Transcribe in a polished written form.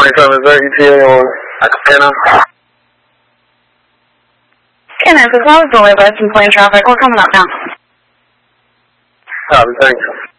27, is there ETA on Acapana? Okay, this is Lowe's Boulevard, some plane traffic. We're coming up now. Thanks.